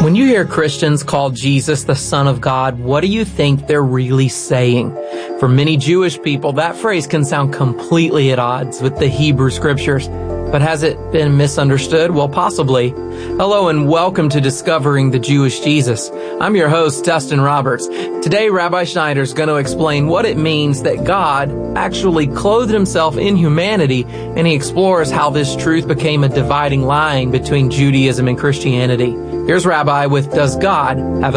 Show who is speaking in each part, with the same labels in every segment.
Speaker 1: When you hear Christians call Jesus the Son of God, what do you think they're really saying? For many Jewish people, that phrase can sound completely at odds with the Hebrew Scriptures. But has it been misunderstood? Well, possibly. Hello and welcome to Discovering the Jewish Jesus. I'm your host, Dustin Roberts. Today, Rabbi Schneider's going to explain what it means that God actually clothed himself in humanity, and he explores how this truth became a dividing line between Judaism and Christianity. Here's Rabbi with Does God Have a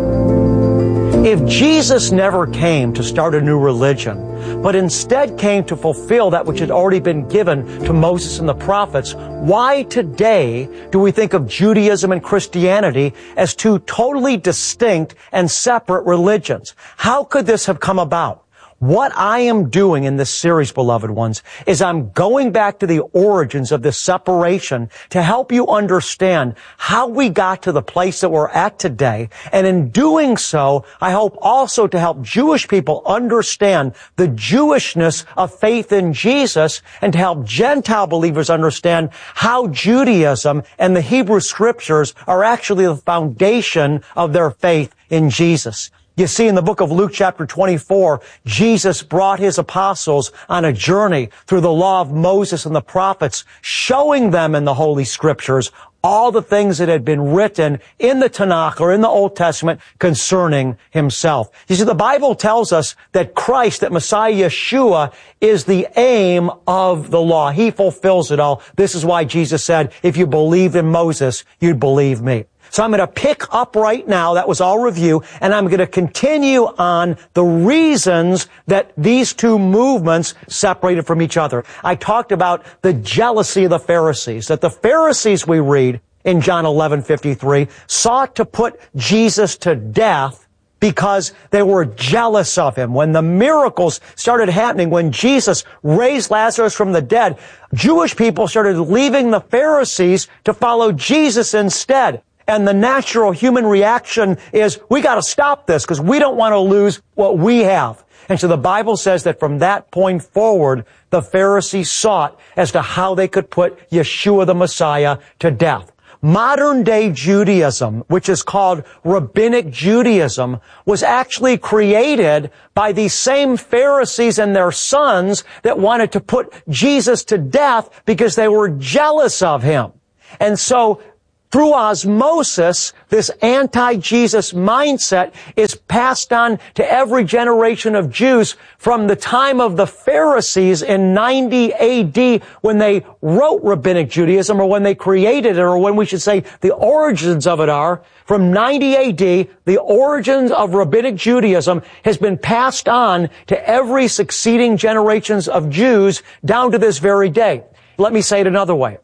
Speaker 1: Son?
Speaker 2: If Jesus never came to start a new religion, but instead came to fulfill that which had already been given to Moses and the prophets, why today do we think of Judaism and Christianity as two totally distinct and separate religions? How could this have come about? What I am doing in this series, beloved ones, is I'm going back to the origins of this separation to help you understand how we got to the place that we're at today. And in doing so, I hope also to help Jewish people understand the Jewishness of faith in Jesus and to help Gentile believers understand how Judaism and the Hebrew Scriptures are actually the foundation of their faith in Jesus. You see, in the book of Luke chapter 24, Jesus brought his apostles on a journey through the law of Moses and the prophets, showing them in the Holy Scriptures all the things that had been written in the Tanakh or in the Old Testament concerning himself. You see, the Bible tells us that Christ, that Messiah Yeshua, is the aim of the law. He fulfills it all. This is why Jesus said, if you believed in Moses, you'd believe me. So I'm going to pick up right now, that was all review, and I'm going to continue on the reasons that these two movements separated from each other. I talked about the jealousy of the Pharisees, that the Pharisees, we read in John 11:53, sought to put Jesus to death because they were jealous of him. When the miracles started happening, when Jesus raised Lazarus from the dead, Jewish people started leaving the Pharisees to follow Jesus instead. And the natural human reaction is, we got to stop this because we don't want to lose what we have. And so the Bible says that from that point forward, the Pharisees sought as to how they could put Yeshua the Messiah to death. Modern day Judaism, which is called Rabbinic Judaism, was actually created by these same Pharisees and their sons that wanted to put Jesus to death because they were jealous of him. And so through osmosis, this anti-Jesus mindset is passed on to every generation of Jews from the time of the Pharisees in 90 AD when they wrote Rabbinic Judaism, or when they created it, or when we should say the origins of it are. From 90 AD, the origins of Rabbinic Judaism has been passed on to every succeeding generations of Jews down to this very day. Let me say it another way.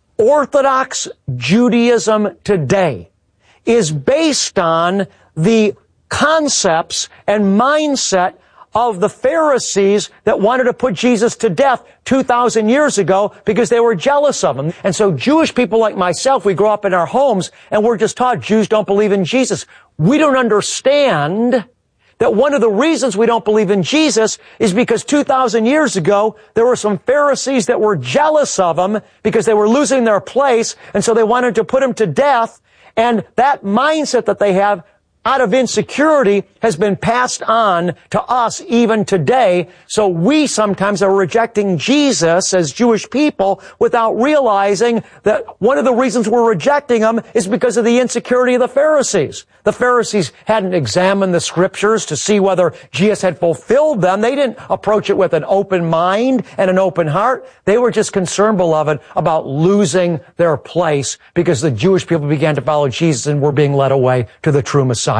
Speaker 2: Orthodox Judaism today is based on the concepts and mindset of the Pharisees that wanted to put Jesus to death 2,000 years ago because they were jealous of him. And so Jewish people like myself, we grow up in our homes and we're just taught Jews don't believe in Jesus. We don't understand that one of the reasons we don't believe in Jesus is because 2,000 years ago, there were some Pharisees that were jealous of him because they were losing their place, and so they wanted to put him to death. And that mindset that they have out of insecurity has been passed on to us even today. So we sometimes are rejecting Jesus as Jewish people without realizing that one of the reasons we're rejecting him is because of the insecurity of the Pharisees. The Pharisees hadn't examined the Scriptures to see whether Jesus had fulfilled them. They didn't approach it with an open mind and an open heart. They were just concerned, beloved, about losing their place because the Jewish people began to follow Jesus and were being led away to the true Messiah.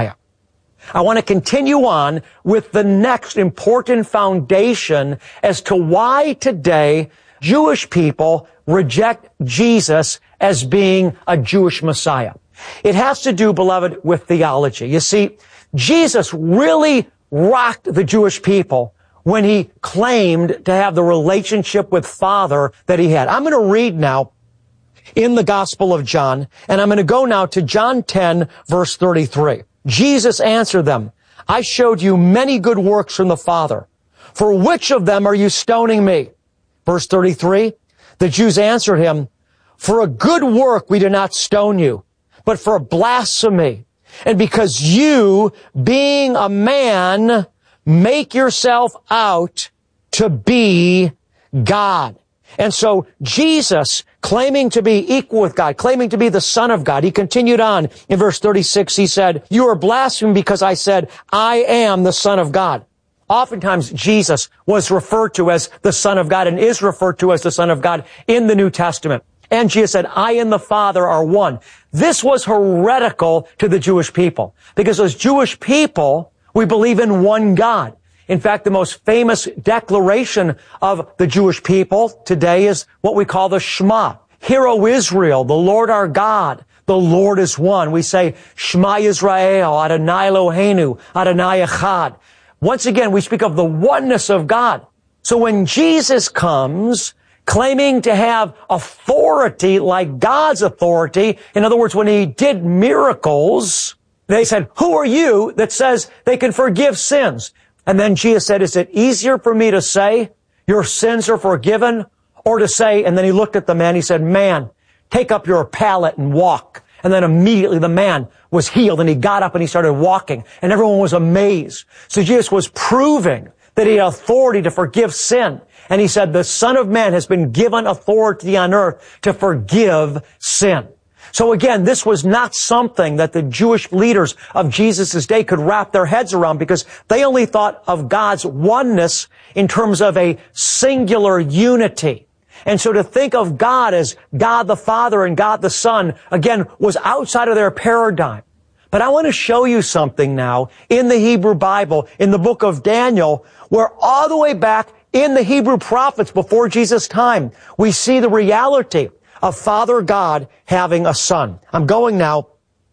Speaker 2: I want to continue on with the next important foundation as to why today Jewish people reject Jesus as being a Jewish Messiah. It has to do, beloved, with theology. You see, Jesus really rocked the Jewish people when he claimed to have the relationship with Father that he had. I'm going to read now in the Gospel of John, and I'm going to go now to John 10, verse 33. Jesus answered them, I showed you many good works from the Father. For which of them are you stoning me? Verse 33, the Jews answered him, for a good work we do not stone you, but for blasphemy. And because you, being a man, make yourself out to be God. And so Jesus, claiming to be equal with God, claiming to be the Son of God, he continued on in verse 36, he said, you are blaspheming because I said, I am the Son of God. Oftentimes, Jesus was referred to as the Son of God and is referred to as the Son of God in the New Testament. And Jesus said, I and the Father are one. This was heretical to the Jewish people because as Jewish people, we believe in one God. In fact, the most famous declaration of the Jewish people today is what we call the Shema. Hear, O Israel, the Lord our God, the Lord is one. We say, Shema Yisrael, Adonai Eloheinu, Adonai Echad. Once again, we speak of the oneness of God. So when Jesus comes, claiming to have authority like God's authority, in other words, when he did miracles, they said, who are you that says they can forgive sins? And then Jesus said, is it easier for me to say your sins are forgiven or to say, and then he looked at the man, he said, man, take up your pallet and walk. And then immediately the man was healed and he got up and he started walking and everyone was amazed. So Jesus was proving that he had authority to forgive sin. And he said, the Son of Man has been given authority on earth to forgive sin. So again, this was not something that the Jewish leaders of Jesus' day could wrap their heads around because they only thought of God's oneness in terms of a singular unity. And so to think of God as God the Father and God the Son, again, was outside of their paradigm. But I want to show you something now in the Hebrew Bible, in the book of Daniel, where all the way back in the Hebrew prophets before Jesus' time, we see the reality of Father God having a son. I'm going now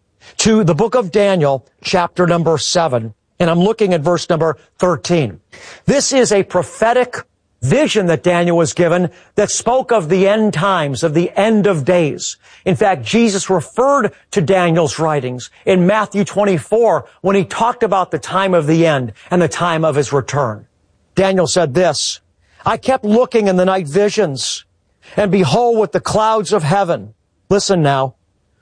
Speaker 2: to the book of Daniel, chapter number 7, and I'm looking at verse number 13. This is a prophetic vision that Daniel was given that spoke of the end times, of the end of days. In fact, Jesus referred to Daniel's writings in Matthew 24 when he talked about the time of the end and the time of his return. Daniel said this, I kept looking in the night visions, and behold, with the clouds of heaven, listen now,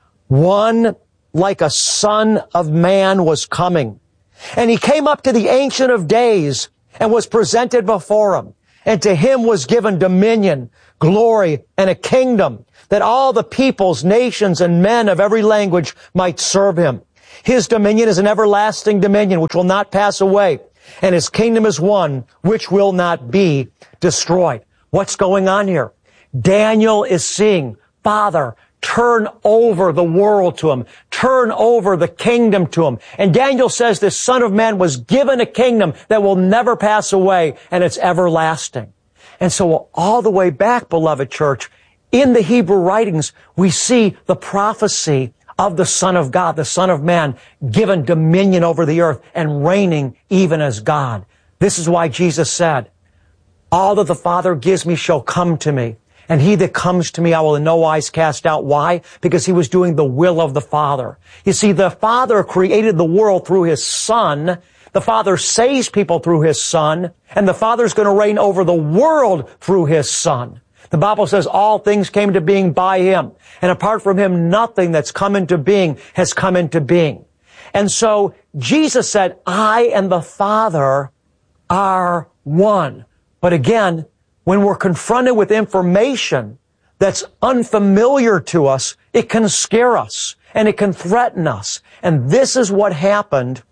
Speaker 2: one like a son of man was coming. And he came up to the Ancient of Days and was presented before him. And to him was given dominion, glory, and a kingdom, that all the peoples, nations, and men of every language might serve him. His dominion is an everlasting dominion which will not pass away, and his kingdom is one which will not be destroyed. What's going on here? Daniel is seeing, Father, turn over the world to him. Turn over the kingdom to him. And Daniel says this Son of Man was given a kingdom that will never pass away, and it's everlasting. And so all the way back, beloved church, in the Hebrew writings, we see the prophecy of the Son of God, the Son of Man, given dominion over the earth and reigning even as God. This is why Jesus said, all that the Father gives me shall come to me. And he that comes to me, I will in no wise cast out. Why? Because he was doing the will of the Father. You see, the Father created the world through his Son. The Father saves people through his Son. And the Father's going to reign over the world through his Son. The Bible says all things came into being by him. And apart from him, nothing that's come into being has come into being. And so Jesus said, I and the Father are one. But again, when we're confronted with information that's unfamiliar to us, it can scare us and it can threaten us. And this is what happened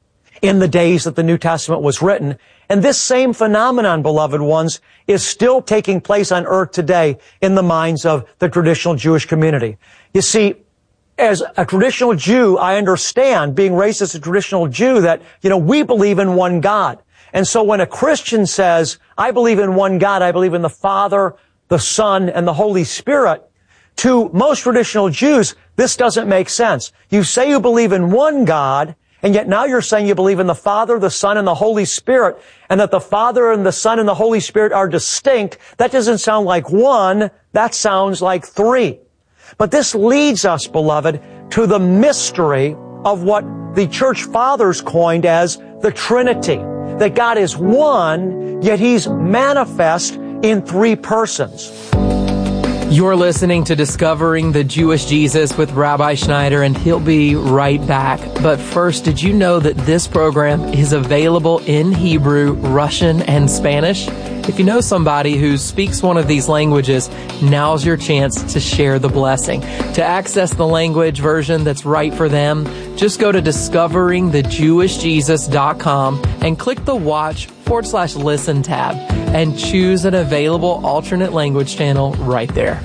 Speaker 2: in the days that the New Testament was written. And this same phenomenon, beloved ones, is still taking place on earth today in the minds of the traditional Jewish community. You see, as a traditional Jew, I understand, being raised as a traditional Jew, that, we believe in one God. And so when a Christian says, I believe in one God, I believe in the Father, the Son, and the Holy Spirit, to most traditional Jews, this doesn't make sense. You say you believe in one God, and yet now you're saying you believe in the Father, the Son, and the Holy Spirit, and that the Father and the Son and the Holy Spirit are distinct. That doesn't sound like one, that sounds like three. But this leads us, beloved, to the mystery of what the church fathers coined as the Trinity. That God is one, yet he's manifest in three persons.
Speaker 1: You're listening to Discovering the Jewish Jesus with Rabbi Schneider, and he'll be right back. But first, did you know that this program is available in Hebrew, Russian, and Spanish? If you know somebody who speaks one of these languages, now's your chance to share the blessing. To access the language version that's right for them, just go to discoveringthejewishjesus.com and click the watch/listen tab and choose an available alternate language channel right there.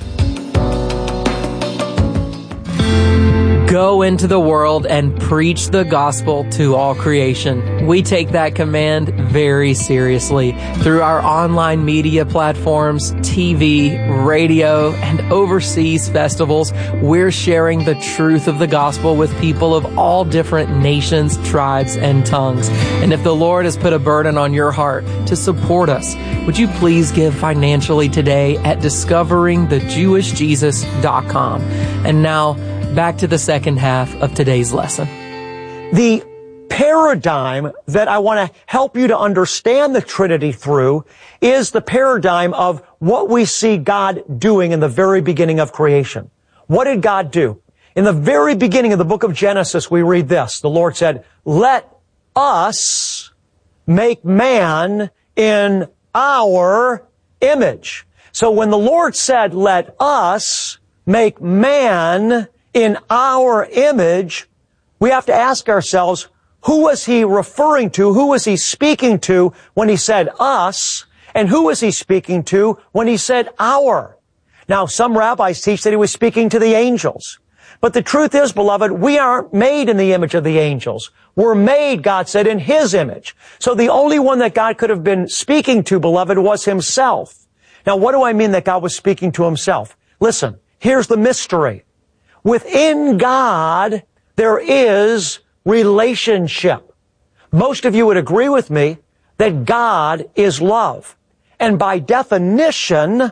Speaker 1: Go into the world and preach the gospel to all creation. We take that command very seriously. Through our online media platforms, TV, radio, and overseas festivals, we're sharing the truth of the gospel with people of all different nations, tribes, and tongues. And if the Lord has put a burden on your heart to support us, would you please give financially today at discoveringthejewishjesus.com. And now, back to the second half of today's lesson.
Speaker 2: The paradigm that I want to help you to understand the Trinity through is the paradigm of what we see God doing in the very beginning of creation. What did God do? In the very beginning of the book of Genesis, we read this. The Lord said, "Let us make man in our image." So when the Lord said, "Let us make man in our image," we have to ask ourselves, who was he referring to? Who was he speaking to when he said us? And who was he speaking to when he said our? Now, some rabbis teach that he was speaking to the angels. But the truth is, beloved, we aren't made in the image of the angels. We're made, God said, in his image. So the only one that God could have been speaking to, beloved, was himself. Now, what do I mean that God was speaking to himself? Listen, here's the mystery. Within God, there is relationship. Most of you would agree with me that God is love. And by definition,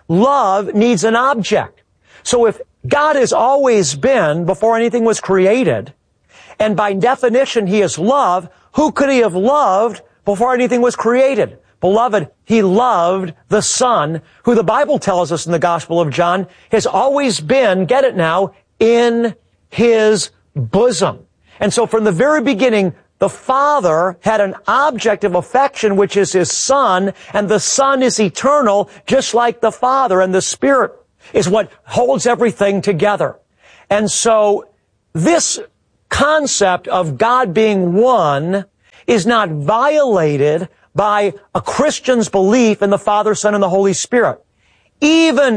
Speaker 2: love needs an object. So if God has always been before anything was created, and by definition he is love, who could he have loved before anything was created? Beloved, he loved the Son, who the Bible tells us in the Gospel of John has always been, get it now, in his bosom. And so from the very beginning, the Father had an object of affection, which is his Son, and the Son is eternal, just like the Father, and the Spirit is what holds everything together. And so this concept of God being one is not violated by a Christian's belief in the Father, Son, and the Holy Spirit. Even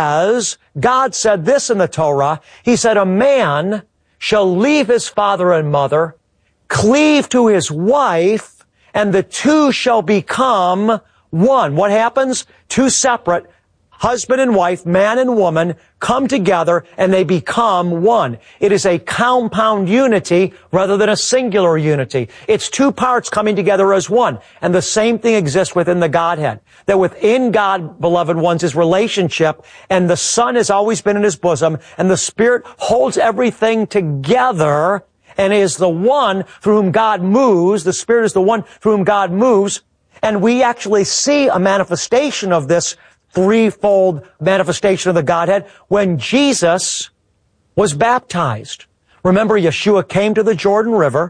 Speaker 2: as God said this in the Torah, he said, "A man shall leave his father and mother, cleave to his wife, and the two shall become one." What happens? Two separate, husband and wife, man and woman, come together and they become one. It is a compound unity rather than a singular unity. It's two parts coming together as one. And the same thing exists within the Godhead. That within God, beloved ones, is relationship, and the Son has always been in his bosom, and the Spirit holds everything together and is the one through whom God moves. The Spirit is the one through whom God moves. And we actually see a manifestation of this threefold manifestation of the Godhead when Jesus was baptized. Remember, Yeshua came to the Jordan River,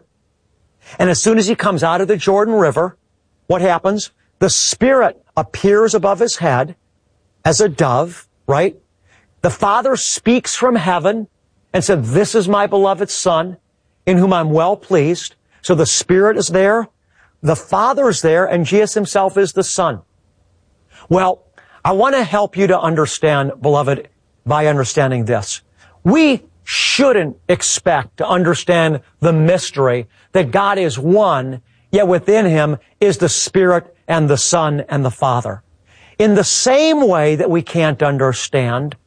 Speaker 2: and as soon as he comes out of the Jordan River, what happens? The Spirit appears above his head as a dove, right? The Father speaks from heaven and said, "This is my beloved Son, in whom I'm well pleased." So the Spirit is there, the Father is there, and Jesus himself is the Son. Well, I want to help you to understand, beloved, by understanding this. We shouldn't expect to understand the mystery that God is one, yet within him is the Spirit and the Son and the Father. In the same way that we can't understand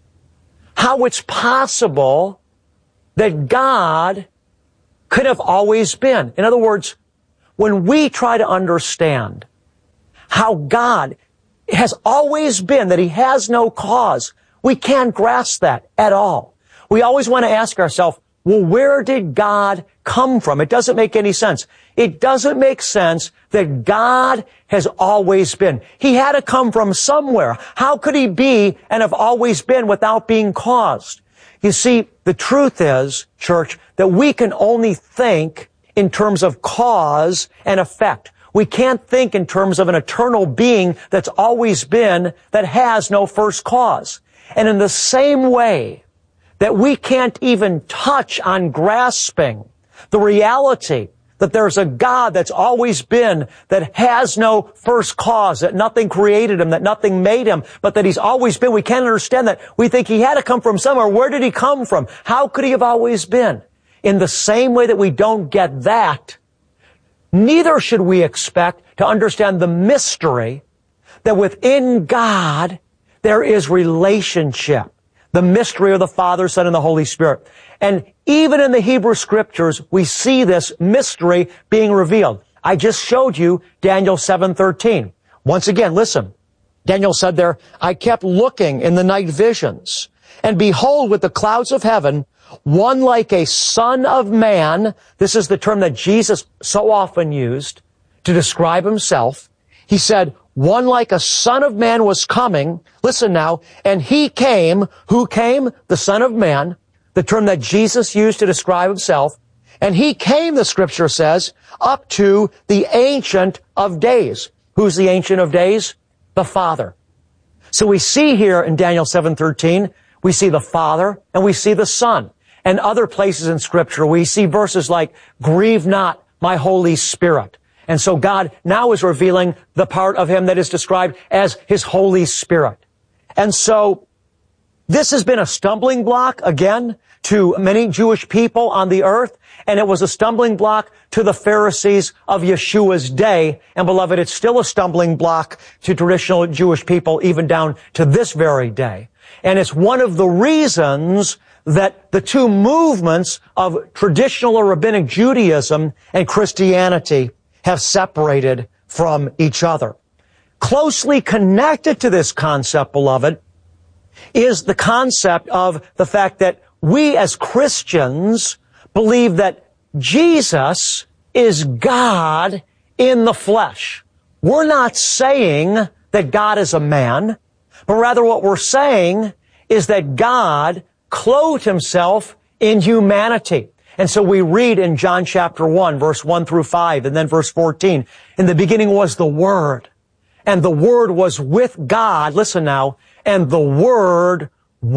Speaker 2: how it's possible that God could have always been. In other words, when we try to understand how God has always been, that he has no cause, we can't grasp that at all. We always want to ask ourselves, well, where did God come from? It doesn't make any sense. It doesn't make sense that God has always been. He had to come from somewhere. How could he be and have always been without being caused? You see, the truth is, church, that we can only think in terms of cause and effect. We can't think in terms of an eternal being that's always been, that has no first cause. And in the same way that we can't even touch on grasping the reality that there's a God that's always been, that has no first cause, that nothing created him, that nothing made him, but that he's always been. We can't understand that. We think he had to come from somewhere. Where did he come from? How could he have always been? In the same way that we don't get that, neither should we expect to understand the mystery that within God there is relationship. The mystery of the Father, Son, and the Holy Spirit. And even in the Hebrew Scriptures, we see this mystery being revealed. I just showed you Daniel 7:13. Once again, listen. Daniel said there, I kept looking in the night visions, and behold, with the clouds of heaven, one like a son of man. This is the term that Jesus so often used to describe himself. He said, one like a son of man was coming. Listen now. And he came. Who came? The Son of Man. The term that Jesus used to describe himself. And he came, the Scripture says, up to the Ancient of Days. Who's the Ancient of Days? The Father. So we see here in Daniel 7:13, we see the Father and we see the Son. And other places in Scripture, we see verses like, grieve not my Holy Spirit. And so God now is revealing the part of him that is described as his Holy Spirit. And so this has been a stumbling block, again, to many Jewish people on the earth. And it was a stumbling block to the Pharisees of Yeshua's day. And beloved, it's still a stumbling block to traditional Jewish people even down to this very day. And it's one of the reasons that the two movements of traditional or rabbinic Judaism and Christianity have separated from each other. Closely connected to this concept, beloved, is the concept of the fact that we as Christians believe that Jesus is God in the flesh. We're not saying that God is a man, but rather what we're saying is that God clothed himself in humanity. And so we read in John chapter 1, verse 1 through 5, and then verse 14, in the beginning was the Word, and the Word was with God, listen now, and the Word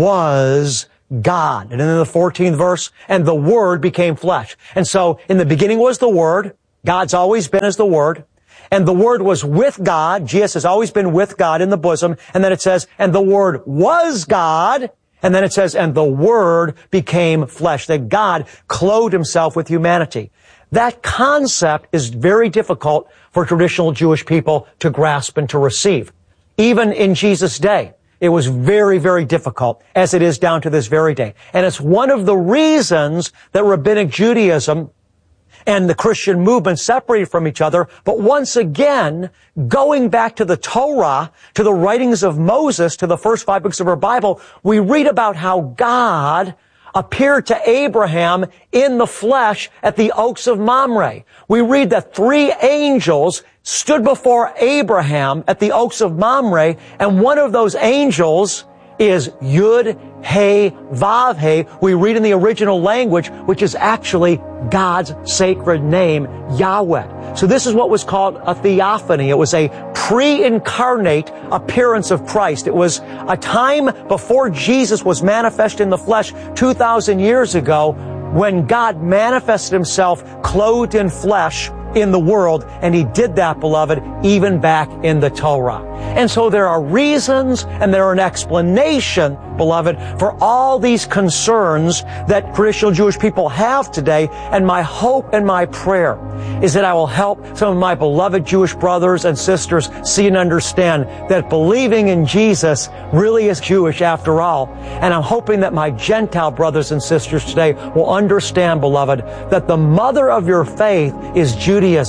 Speaker 2: was God. And then in the 14th verse, and the Word became flesh. And so in the beginning was the Word, God's always been as the Word, and the Word was with God, Jesus has always been with God in the bosom, and then it says, and the Word was God, and then it says, and the Word became flesh, that God clothed himself with humanity. That concept is very difficult for traditional Jewish people to grasp and to receive. Even in Jesus' day, it was very, very difficult, as it is down to this very day. And it's one of the reasons that Rabbinic Judaism and the Christian movement separated from each other. But once again, going back to the Torah, to the writings of Moses, to the first 5 books of our Bible, we read about how God appeared to Abraham in the flesh at the Oaks of Mamre. We read that 3 angels stood before Abraham at the Oaks of Mamre, and one of those angels is Yud, He, Vav, He. We read in the original language, which is actually God's sacred name, Yahweh. So this is what was called a theophany. It was a pre-incarnate appearance of Christ. It was a time before Jesus was manifest in the flesh 2,000 years ago, when God manifested himself clothed in flesh in the world, and he did that, beloved, even back in the Torah. And so there are reasons and there are an explanation, beloved, for all these concerns that traditional Jewish people have today. And my hope and my prayer is that I will help some of my beloved Jewish brothers and sisters see and understand that believing in Jesus really is Jewish after all. And I'm hoping that my Gentile brothers and sisters today will understand, beloved, that the mother of your faith is Judaism.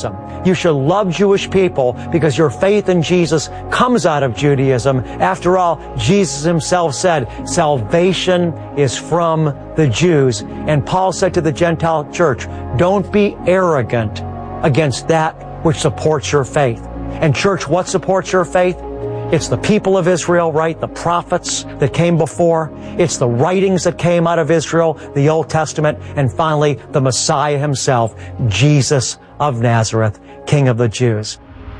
Speaker 2: You should love Jewish people because your faith in Jesus comes out of Judaism. After all, Jesus himself said, salvation is from the Jews. And Paul said to the Gentile church, don't be arrogant against that which supports your faith. And church, what supports your faith? It's the people of Israel, right? The prophets that came before. It's the writings that came out of Israel, the Old Testament. And finally, the Messiah himself, Jesus of Nazareth, King of the Jews.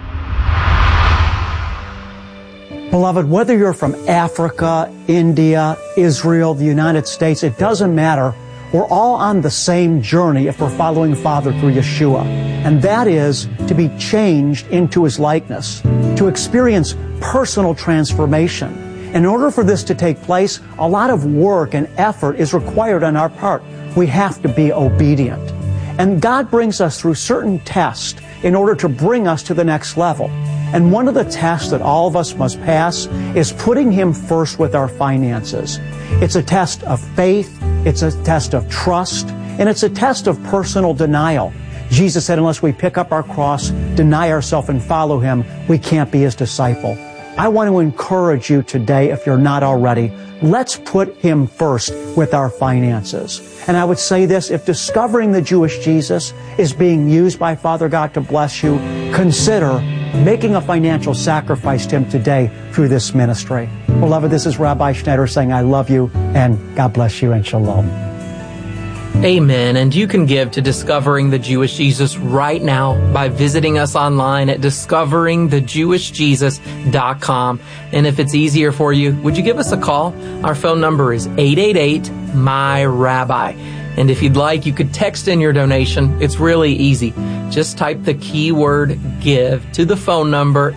Speaker 2: Beloved, whether you're from Africa, India, Israel, the United States, it doesn't matter. We're all on the same journey if we're following Father through Yeshua. And that is to be changed into His likeness, to experience personal transformation. And in order for this to take place, a lot of work and effort is required on our part. We have to be obedient. And God brings us through certain tests in order to bring us to the next level. And one of the tests that all of us must pass is putting Him first with our finances. It's a test of faith, it's a test of trust, and it's a test of personal denial. Jesus said, unless we pick up our cross, deny ourselves, and follow Him, we can't be His disciple. I want to encourage you today, if you're not already, let's put Him first with our finances. And I would say this, if discovering the Jewish Jesus is being used by Father God to bless you, consider making a financial sacrifice to Him today through this ministry. Beloved, this is Rabbi Schneider saying I love you, and God bless you, and shalom.
Speaker 1: Amen. And you can give to Discovering the Jewish Jesus right now by visiting us online at discoveringthejewishjesus.com. And if it's easier for you, would you give us a call? Our phone number is 888-MY-RABBI. And if you'd like, you could text in your donation. It's really easy. Just type the keyword GIVE to the phone number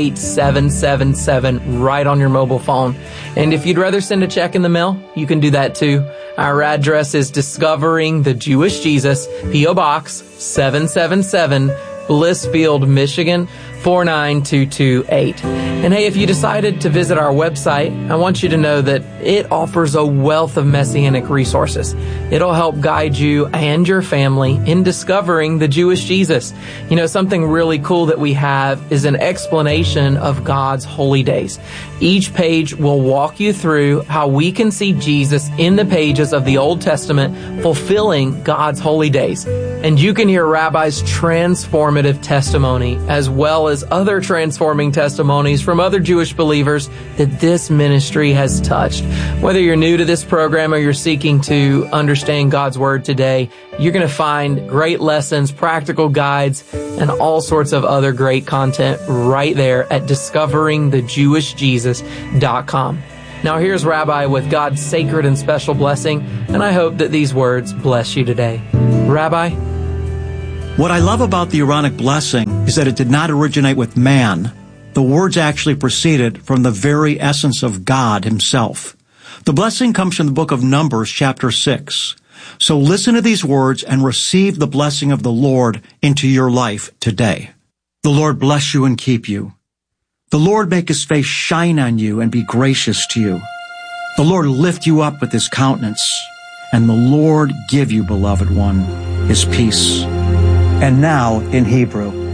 Speaker 1: 88777 right on your mobile phone. And if you'd rather send a check in the mail, you can do that too. Our address is Discovering the Jewish Jesus, P.O. Box 777, Blissfield, Michigan 49228. And hey, if you decided to visit our website, I want you to know that it offers a wealth of Messianic resources. It'll help guide you and your family in discovering the Jewish Jesus. You know, something really cool that we have is an explanation of God's holy days. Each page will walk you through how we can see Jesus in the pages of the Old Testament fulfilling God's holy days. And you can hear Rabbi's transformative testimony as well as other transforming testimonies from other Jewish believers that this ministry has touched. Whether you're new to this program or you're seeking to understand God's Word today, you're going to find great lessons, practical guides, and all sorts of other great content right there at discoveringthejewishjesus.com. Now here's Rabbi with God's sacred and special blessing, and I hope that these words bless you today. Rabbi?
Speaker 3: What I love about the Aaronic blessing is that it did not originate with man. The words actually proceeded from the very essence of God Himself. The blessing comes from the book of Numbers, chapter 6. So listen to these words and receive the blessing of the Lord into your life today. The Lord bless you and keep you. The Lord make His face shine on you and be gracious to you. The Lord lift you up with His countenance, and the Lord give you, beloved one, His peace.
Speaker 2: And now in Hebrew.